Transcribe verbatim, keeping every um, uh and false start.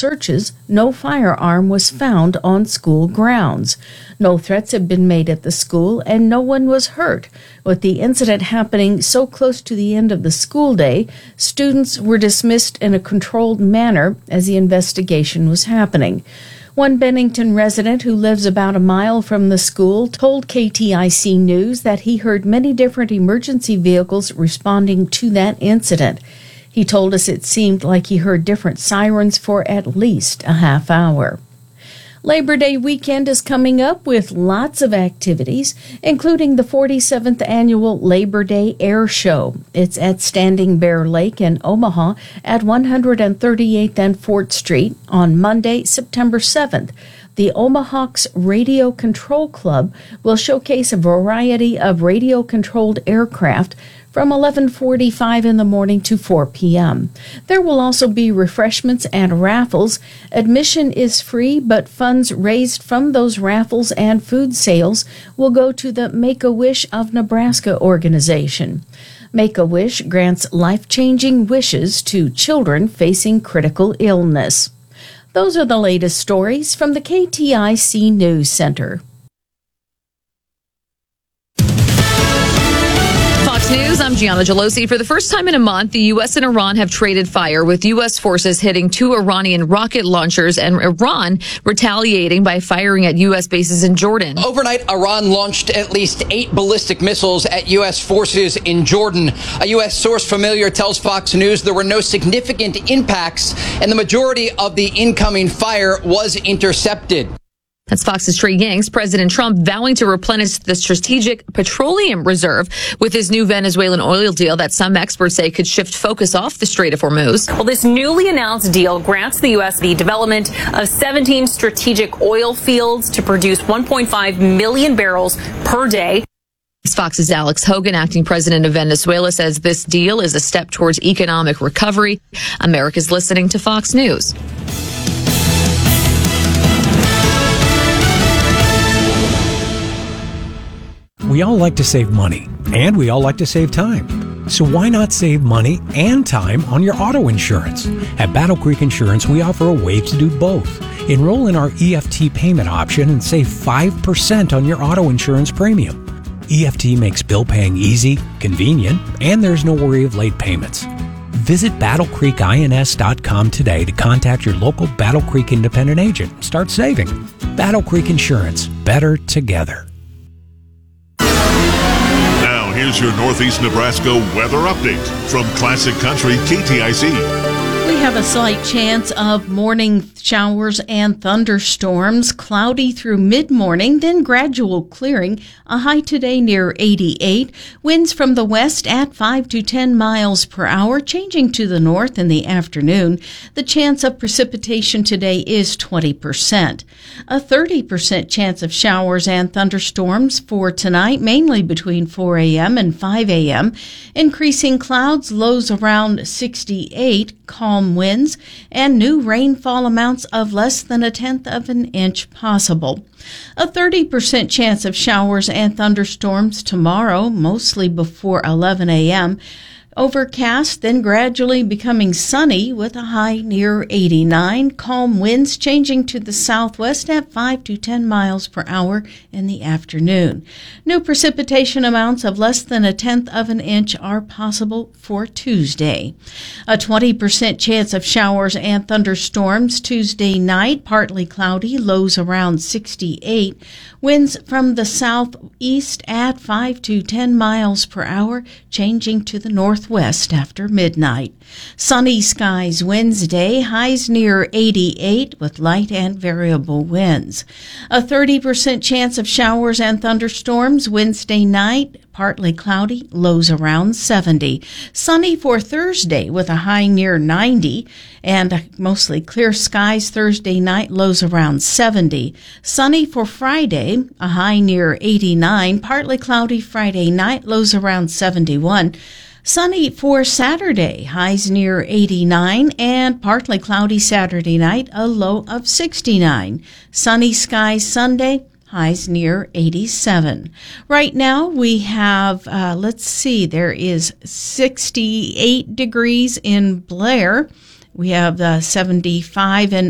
searches, no firearm was found on school grounds. No threats have been made at the school, and no one was hurt. With the incident happening so close to the end of the school day, students were dismissed in a controlled manner as the investigation was happening. One Bennington resident who lives about a mile from the school told K T I C News that he heard many different emergency vehicles responding to that incident. He told us it seemed like he heard different sirens for at least a half hour. Labor Day weekend is coming up with lots of activities, including the forty-seventh Annual Labor Day Air Show. It's at Standing Bear Lake in Omaha at one thirty-eighth and Fort Street on Monday, September seventh. The Omahawks Radio Control Club will showcase a variety of radio-controlled aircraft from eleven forty-five in the morning to four p.m. There will also be refreshments and raffles. Admission is free, but funds raised from those raffles and food sales will go to the Make-A-Wish of Nebraska organization. Make-A-Wish grants life-changing wishes to children facing critical illness. Those are the latest stories from the K T I C News Center. News, I'm Gianna Gelosi. For the first time in a month, the U S and Iran have traded fire, with U S forces hitting two Iranian rocket launchers and Iran retaliating by firing at U S bases in Jordan. Overnight, Iran launched at least eight ballistic missiles at U S forces in Jordan. A U S source familiar tells Fox News there were no significant impacts, and the majority of the incoming fire was intercepted. That's Fox's Trey Yanks. President Trump vowing to replenish the strategic petroleum reserve with his new Venezuelan oil deal that some experts say could shift focus off the Strait of Hormuz. Well, this newly announced deal grants the U S the development of seventeen strategic oil fields to produce one point five million barrels per day. Fox's Alex Hogan, acting president of Venezuela, says this deal is a step towards economic recovery. America's listening to Fox News. We all like to save money, and we all like to save time. So why not save money and time on your auto insurance? At Battle Creek Insurance, we offer a way to do both. Enroll in our E F T payment option and save five percent on your auto insurance premium. E F T makes bill paying easy, convenient, and there's no worry of late payments. Visit battle creek ins dot com today to contact your local Battle Creek independent agent. Start saving. Battle Creek Insurance. Better together. Here's your Northeast Nebraska weather update from Classic Country K T I C. We have a slight chance of morning showers and thunderstorms, cloudy through mid-morning, then gradual clearing. A high today near eighty-eight. Winds from the west at five to ten miles per hour, changing to the north in the afternoon. The chance of precipitation today is twenty percent. A thirty percent chance of showers and thunderstorms for tonight, mainly between four a.m. and five a.m. Increasing clouds, lows around sixty-eight, calm winds, and new rainfall amounts of less than a tenth of an inch possible. A thirty percent chance of showers and thunderstorms tomorrow, mostly before eleven a.m. Overcast, then gradually becoming sunny with a high near eighty-nine. Calm winds changing to the southwest at five to ten miles per hour in the afternoon. New precipitation amounts of less than a tenth of an inch are possible for Tuesday. A twenty percent chance of showers and thunderstorms Tuesday night, partly cloudy, lows around sixty-eight. Winds from the southeast at five to ten miles per hour, changing to the northwest after midnight. Sunny skies Wednesday, highs near eighty-eight with light and variable winds. A thirty percent chance of showers and thunderstorms Wednesday night, partly cloudy, lows around seventy. Sunny for Thursday with a high near ninety, and mostly clear skies Thursday night, lows around seventy. Sunny for Friday, a high near eighty-nine, partly cloudy Friday night, lows around seventy-one. Sunny for Saturday, highs near eighty-nine, and partly cloudy Saturday night, a low of sixty-nine. Sunny skies Sunday, highs near eighty-seven. Right now we have, uh, let's see, there is sixty-eight degrees in Blair. We have uh, seventy-five in